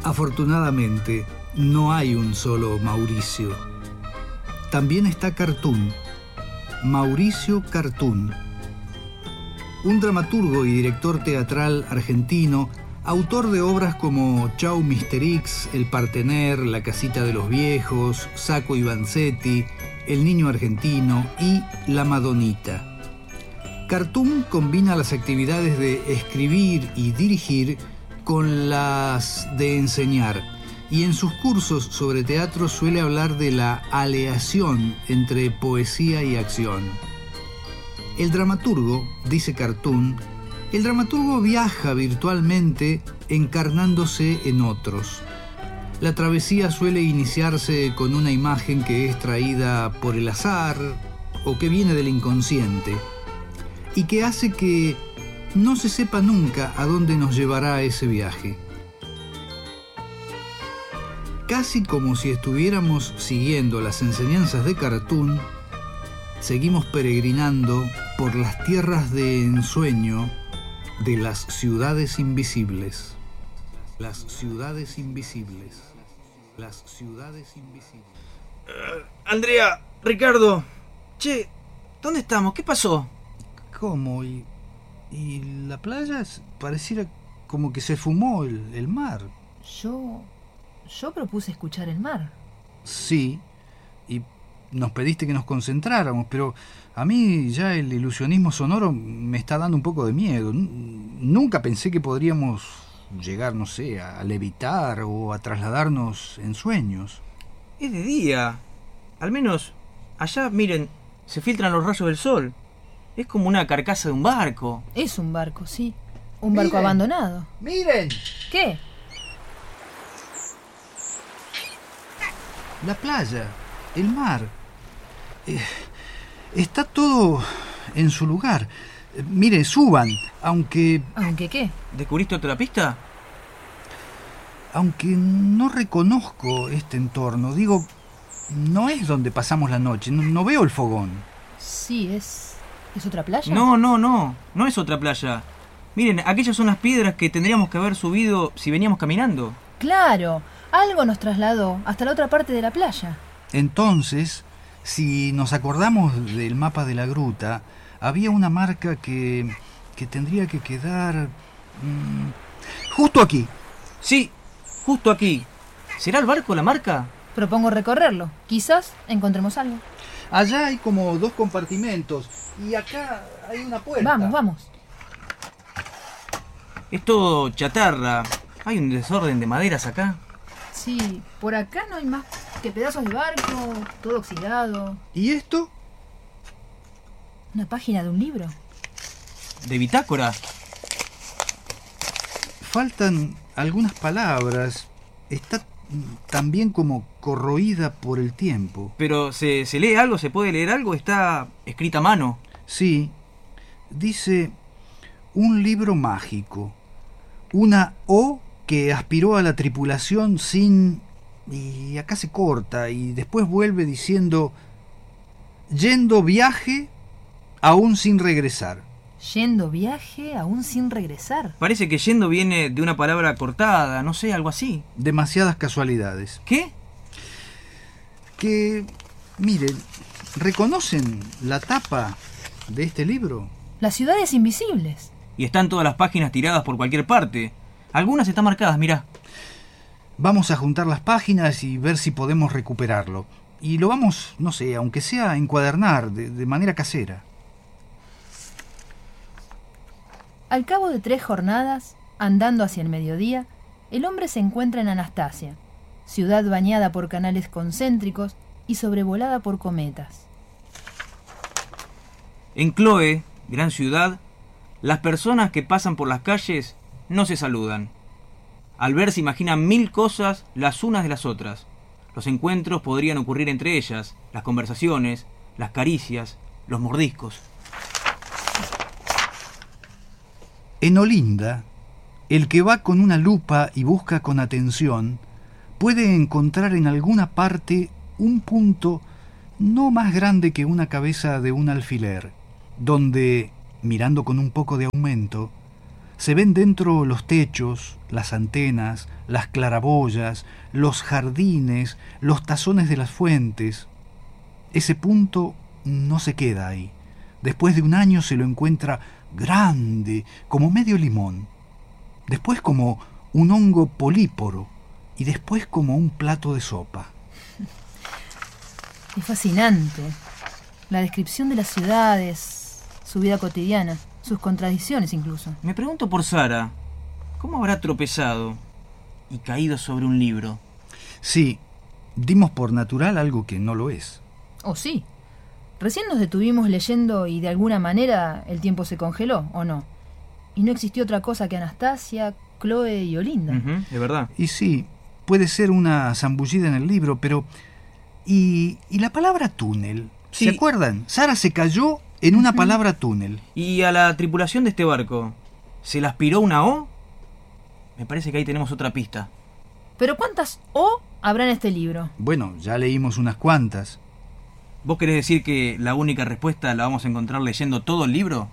Afortunadamente, no hay un solo Mauricio. También está Cartoon, Mauricio Cartoon, un dramaturgo y director teatral argentino, autor de obras como Chau Mr. X, El Partener, La Casita de los Viejos, Sacco y Vanzetti, El Niño Argentino y La Madonita. Cartoon combina las actividades de escribir y dirigir con las de enseñar, y en sus cursos sobre teatro suele hablar de la aleación entre poesía y acción. El dramaturgo, dice Cartoon, el dramaturgo viaja virtualmente encarnándose en otros. La travesía suele iniciarse con una imagen que es traída por el azar o que viene del inconsciente y que hace que no se sepa nunca a dónde nos llevará ese viaje. Casi como si estuviéramos siguiendo las enseñanzas de Cartoon, seguimos peregrinando por las tierras de ensueño de las ciudades invisibles. Las ciudades invisibles. Las ciudades invisibles. Andrea, Ricardo. Che, ¿dónde estamos? ¿Qué pasó? ¿Cómo? ¿Y la playa? Pareciera como que se fumó el mar. Yo propuse escuchar el mar. Sí, y nos pediste que nos concentráramos, pero a mí ya el ilusionismo sonoro me está dando un poco de miedo. Nunca pensé que podríamos llegar, no sé, a levitar o a trasladarnos en sueños. Es de día. Al menos allá, miren, se filtran los rayos del sol. Es como una carcasa de un barco. Es un barco, sí. Un barco abandonado. ¡Miren! ¿Qué? La playa, el mar. Está todo en su lugar. Mire, suban, aunque... ¿Aunque qué? ¿Descubriste otra pista? Aunque no reconozco este entorno. Digo, no es donde pasamos la noche. No veo el fogón. Sí, ¿es otra playa? No es otra playa. Miren, aquellas son las piedras que tendríamos que haber subido si veníamos caminando. Claro, algo nos trasladó hasta la otra parte de la playa. Entonces, si nos acordamos del mapa de la gruta, había una marca que tendría que quedar... justo aquí. Sí, justo aquí. ¿Será el barco la marca? Propongo recorrerlo. Quizás encontremos algo. Allá hay como 2 compartimentos y acá hay una puerta. Vamos. Es todo chatarra. Hay un desorden de maderas acá. Sí, por acá no hay más que pedazos de barco, todo oxidado. ¿Y esto? Una página de un libro. ¿De bitácora? Faltan algunas palabras. Está también como corroída por el tiempo. ¿Pero se lee algo? ¿Se puede leer algo? ¿Está escrita a mano? Sí. Dice: un libro mágico. Una O que aspiró a la tripulación sin... Y acá se corta y después vuelve diciendo: yendo viaje aún sin regresar. Yendo viaje aún sin regresar. Parece que yendo viene de una palabra cortada, no sé, algo así. Demasiadas casualidades. ¿Qué? Que, miren, ¿reconocen la tapa de este libro? Las ciudades invisibles. Y están todas las páginas tiradas por cualquier parte. Algunas están marcadas, mirá. Vamos a juntar las páginas y ver si podemos recuperarlo. Y lo vamos, no sé, aunque sea a encuadernar de manera casera. Al cabo de 3 jornadas, andando hacia el mediodía, el hombre se encuentra en Anastasia, ciudad bañada por canales concéntricos y sobrevolada por cometas. En Cloe, gran ciudad, las personas que pasan por las calles no se saludan. Al ver se imaginan 1000 cosas las unas de las otras. Los encuentros podrían ocurrir entre ellas, las conversaciones, las caricias, los mordiscos. En Olinda, el que va con una lupa y busca con atención puede encontrar en alguna parte un punto no más grande que una cabeza de un alfiler, donde, mirando con un poco de aumento, Se ven dentro los techos, las antenas, las claraboyas, los jardines, los tazones de las fuentes. Ese punto no se queda ahí. Después de un año se lo encuentra grande, como medio limón. Después como un hongo políporo. Y después como un plato de sopa. Es fascinante. La descripción de las ciudades, su vida cotidiana, sus contradicciones incluso. Me pregunto por Sara. ¿Cómo habrá tropezado y caído sobre un libro? Sí, dimos por natural algo que no lo es. Oh, sí. Recién nos detuvimos leyendo y de alguna manera el tiempo se congeló, ¿o no? Y no existió otra cosa que Anastasia, Chloe y Olinda. De verdad. Y sí, puede ser una zambullida en el libro, pero... ¿Y la palabra túnel? Sí. ¿Se acuerdan? Sara se cayó en una palabra túnel. ¿Y a la tripulación de este barco se le aspiró una O? Me parece que ahí tenemos otra pista. ¿Pero cuántas O habrá en este libro? Bueno, ya leímos unas cuantas. ¿Vos querés decir que la única respuesta la vamos a encontrar leyendo todo el libro?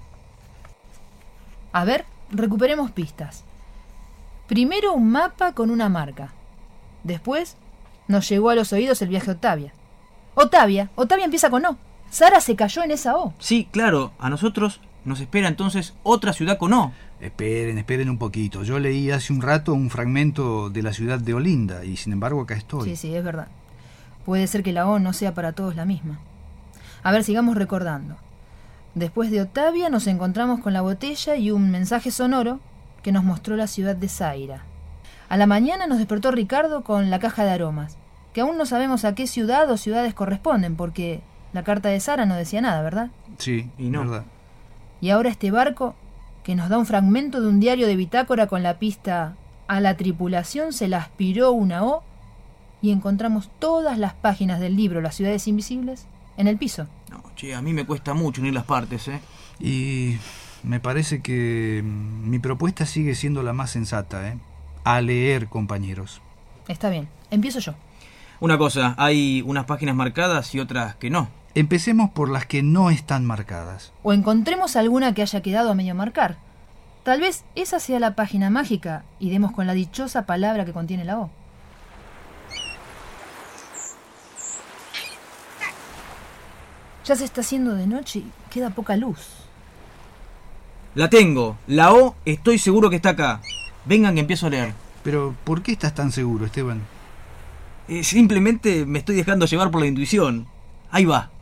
A ver, recuperemos pistas. Primero un mapa con una marca. Después nos llegó a los oídos el viaje a Octavia. Octavia empieza con O. Sara se cayó en esa O. Sí, claro, a nosotros nos espera entonces otra ciudad con O. Esperen un poquito. Yo leí hace un rato un fragmento de la ciudad de Olinda y sin embargo acá estoy. Sí, es verdad. Puede ser que la O no sea para todos la misma. A ver, sigamos recordando. Después de Octavia nos encontramos con la botella y un mensaje sonoro que nos mostró la ciudad de Zaira. A la mañana nos despertó Ricardo con la caja de aromas, que aún no sabemos a qué ciudad o ciudades corresponden, porque la carta de Sara no decía nada, ¿verdad? Sí, y no. ¿verdad? Y ahora este barco, que nos da un fragmento de un diario de bitácora con la pista «A la tripulación se la aspiró una O», y encontramos todas las páginas del libro Las ciudades invisibles en el piso. No, che, a mí me cuesta mucho unir las partes, ¿eh? Y me parece que mi propuesta sigue siendo la más sensata, ¿eh? A leer, compañeros. Está bien, empiezo yo. Una cosa, hay unas páginas marcadas y otras que no. Empecemos por las que no están marcadas. O encontremos alguna que haya quedado a medio marcar. Tal vez esa sea la página mágica y demos con la dichosa palabra que contiene la O. Ya se está haciendo de noche y queda poca luz. La tengo. La O estoy seguro que está acá. Vengan que empiezo a leer. Pero, ¿por qué estás tan seguro, Esteban? Simplemente me estoy dejando llevar por la intuición. Ahí va.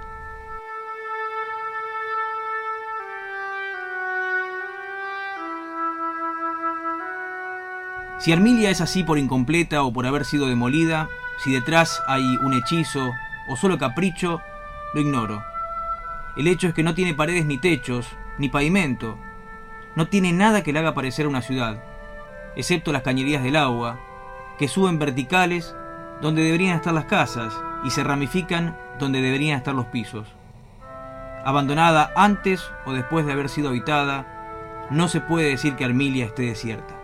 Si Armilia es así por incompleta o por haber sido demolida, si detrás hay un hechizo o solo capricho, lo ignoro. El hecho es que no tiene paredes ni techos, ni pavimento. No tiene nada que le haga parecer una ciudad, excepto las cañerías del agua, que suben verticales donde deberían estar las casas y se ramifican donde deberían estar los pisos. Abandonada antes o después de haber sido habitada, no se puede decir que Armilia esté desierta.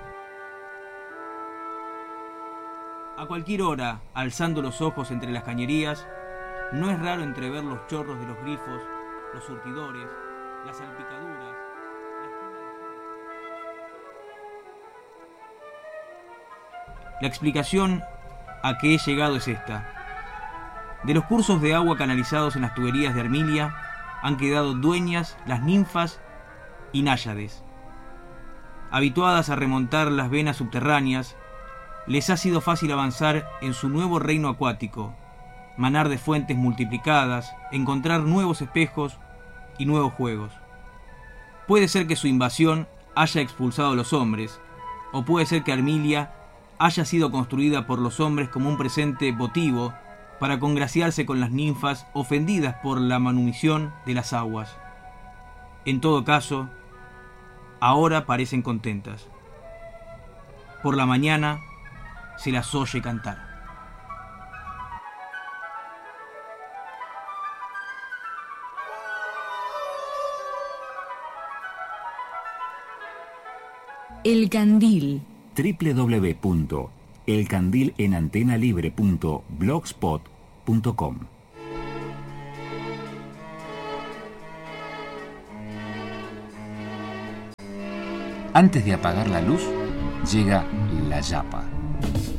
A cualquier hora, alzando los ojos entre las cañerías, no es raro entrever los chorros de los grifos, los surtidores, las salpicaduras. La explicación a que he llegado es esta. De los cursos de agua canalizados en las tuberías de Armilia han quedado dueñas las ninfas y náyades. Habituadas a remontar las venas subterráneas, les ha sido fácil avanzar en su nuevo reino acuático, manar de fuentes multiplicadas, encontrar nuevos espejos y nuevos juegos. Puede ser que su invasión haya expulsado a los hombres, o puede ser que Armilia haya sido construida por los hombres como un presente votivo para congraciarse con las ninfas ofendidas por la manumisión de las aguas. En todo caso, ahora parecen contentas. Por la mañana se las oye cantar. El Candil. www.elcandilenantenalibre.blogspot.com. Antes de apagar la luz, llega la yapa.